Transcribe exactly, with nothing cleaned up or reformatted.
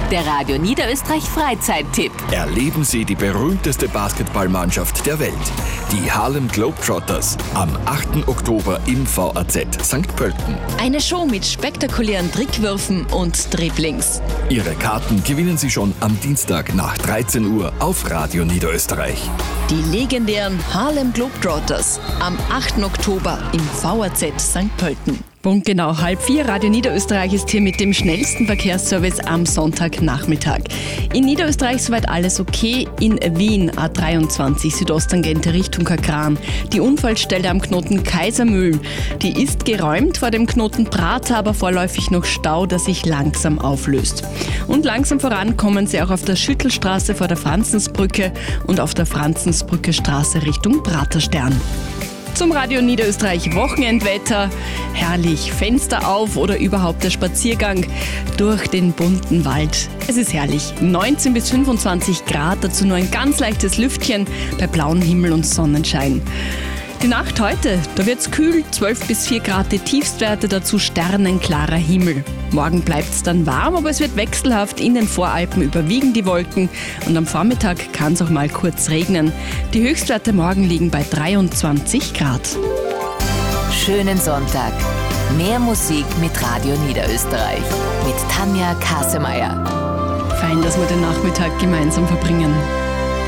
Der Radio Niederösterreich Freizeittipp. Erleben Sie die berühmteste Basketballmannschaft der Welt, die Harlem Globetrotters, am achten Oktober im V A Z Sankt Pölten. Eine Show mit spektakulären Trickwürfen und Dribblings. Ihre Karten gewinnen Sie schon am Dienstag nach dreizehn Uhr auf Radio Niederösterreich. Die legendären Harlem Globetrotters am achten Oktober im V A Z Sankt Pölten. Punktgenau halb vier. Radio Niederösterreich ist hier mit dem schnellsten Verkehrsservice am Sonntagnachmittag. In Niederösterreich soweit alles okay. In Wien A dreiundzwanzig Südosttangente Richtung Kakran. Die Unfallstelle am Knoten Kaisermühlen. Die ist geräumt vor dem Knoten Prater, aber vorläufig noch Stau, der sich langsam auflöst. Und langsam voran kommen Sie auch auf der Schüttelstraße vor der Franzensbrücke und auf der Franzensbrücke Straße Richtung Praterstern. Zum Radio Niederösterreich Wochenendwetter. Herrlich, Fenster auf oder überhaupt der Spaziergang durch den bunten Wald. Es ist herrlich. neunzehn bis fünfundzwanzig Grad, dazu nur ein ganz leichtes Lüftchen bei blauem Himmel und Sonnenschein. Die Nacht heute, da wird's kühl, zwölf bis vier Grad die Tiefstwerte, dazu sternenklarer Himmel. Morgen bleibt's dann warm, aber es wird wechselhaft. In den Voralpen überwiegen die Wolken und am Vormittag kann es auch mal kurz regnen. Die Höchstwerte morgen liegen bei dreiundzwanzig Grad. Schönen Sonntag. Mehr Musik mit Radio Niederösterreich. Mit Tanja Kasemeyer. Fein, dass wir den Nachmittag gemeinsam verbringen.